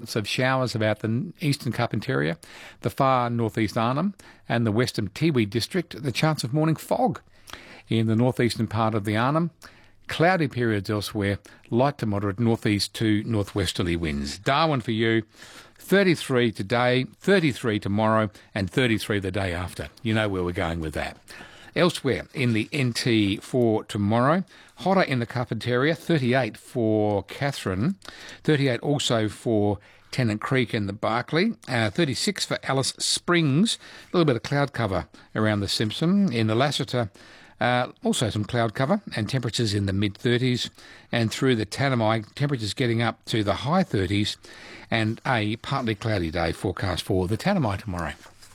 chance of showers about the eastern Carpentaria, the far northeast Arnhem and the western Tiwi district. The chance of morning fog in the northeastern part of the Arnhem. Cloudy periods elsewhere, light to moderate northeast to northwesterly winds. Darwin for you, 33 today, 33 tomorrow and 33 the day after. You know where we're going with that. Elsewhere in the NT for tomorrow, hotter in the Carpentaria, 38 for Catherine, 38 also for Tennant Creek and the Barkly, 36 for Alice Springs, a little bit of cloud cover around the Simpson. In the Lassiter, also some cloud cover and temperatures in the mid-30s, and through the Tanami, temperatures getting up to the high 30s, and a partly cloudy day forecast for the Tanami tomorrow.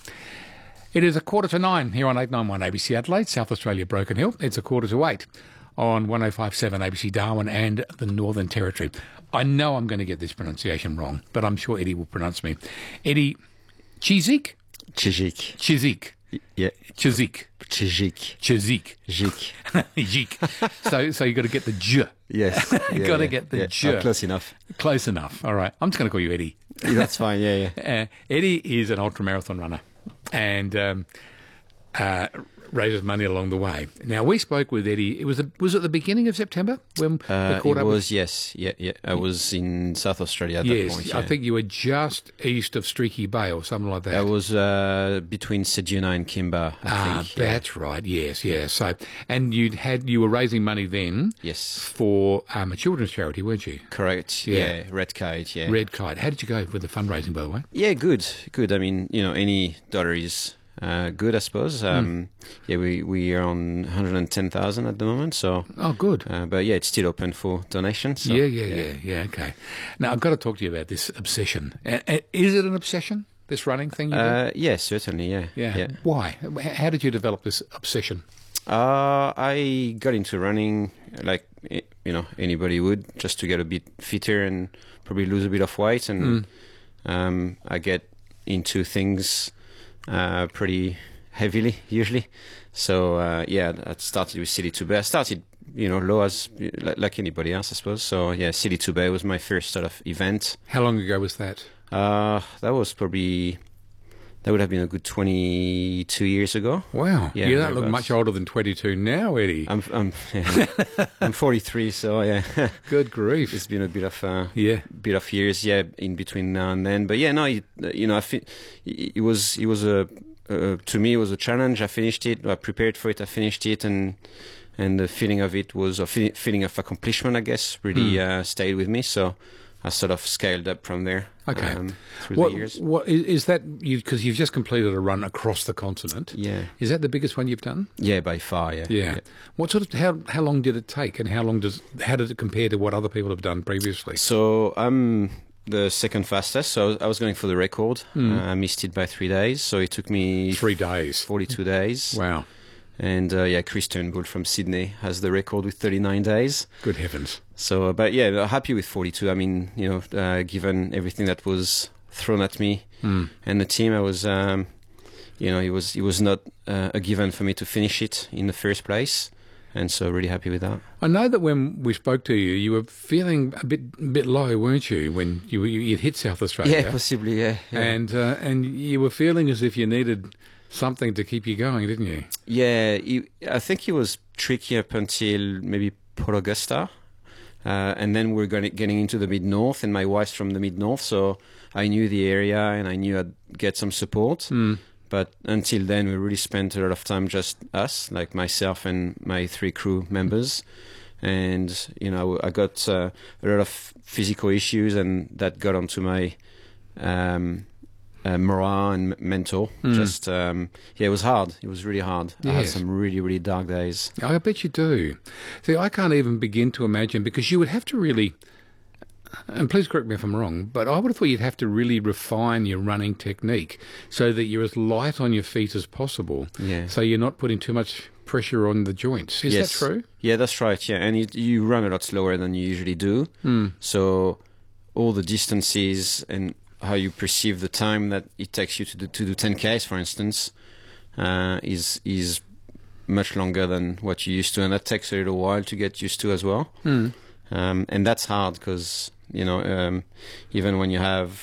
It is 8:45 here on 891 ABC Adelaide, South Australia, Broken Hill. It's 7:45 on 105.7 ABC Darwin and the Northern Territory. I know I'm going to get this pronunciation wrong, but I'm sure Eddie will pronounce me. Eddie Chizik? Chizik. Chizik. Yeah. Chizik. Chizik. Chizik. Jik. Jik. So you got to get the J. Yes. You got to get the J. Close enough. Close enough. All right. I'm just going to call you Eddie. Yeah, that's fine. Yeah. Eddie is an ultramarathon runner and raises money along the way. Now, we spoke with Eddie. Was it the beginning of September when we caught up? It was, yes. Yeah. I was in South Australia at that point. Yes, I think you were just east of Streaky Bay or something like that. I was between Ceduna and Kimba, I think. That's right. Yes. So, and you were raising money then. Yes. For a children's charity, weren't you? Correct. Yeah. Red Kite. Yeah. Red Kite. How did you go with the fundraising, by the way? Yeah, good. I mean, any dollar is good, I suppose. Yeah, we are on 110,000 at the moment. So good. But yeah, it's still open for donations. So, yeah. Okay. Now I've got to talk to you about this obsession. Is it an obsession? This running thing? Yes, certainly. Yeah. Why? How did you develop this obsession? I got into running like anybody would, just to get a bit fitter and probably lose a bit of weight. And I get into things pretty heavily usually. So I started with City to Bay. I started low as like anybody else, I suppose. So yeah, City to Bay was my first sort of event. How long ago was that? That would have been a good 22 years ago. Wow. Yeah, you don't look much older than 22 now, Eddie. I'm 43, so yeah. Good grief. It's been a bit of years, in between now and then. But yeah, no, it was to me it was a challenge. I finished it. I prepared for it. I finished it, and the feeling of it was a feeling of accomplishment, I guess, really stayed with me. So I sort of scaled up from there. Okay. Through the years. What is that? Because you've just completed a run across the continent. Yeah. Is that the biggest one you've done? Yeah, by far. Yeah. What sort of? How long did it take, and how did it compare to what other people have done previously? So I'm the second fastest. So I was going for the record. I missed it by 3 days. So it took me 3 days, 42 days. Wow. And Chris Turnbull from Sydney has the record with 39 days. Good heavens. So, but yeah, happy with 42. I mean, given everything that was thrown at me and the team, I was, it was not a given for me to finish it in the first place. And so really happy with that. I know that when we spoke to you, you were feeling a bit low, weren't you, when you hit South Australia? Yeah, possibly, yeah. And you were feeling as if you needed something to keep you going, didn't you? Yeah, I think it was tricky up until maybe Port Augusta. And then we're getting into the mid-north, and my wife's from the mid-north, so I knew the area and I knew I'd get some support. But until then, we really spent a lot of time just us, like myself and my 3 crew members. And, I got a lot of physical issues, and that got onto my morale and mental. Just, it was hard. It was really hard. Yes. I had some really, really dark days. I bet you do. See, I can't even begin to imagine, because you would have to really, and please correct me if I'm wrong, but I would have thought you'd have to really refine your running technique so that you're as light on your feet as possible. Yeah. So you're not putting too much pressure on the joints. Is that true? Yeah, that's right. Yeah, and you run a lot slower than you usually do. So all the distances and how you perceive the time that it takes you to do 10Ks, for instance, is much longer than what you used to, and that takes a little while to get used to as well. And that's hard because even when you have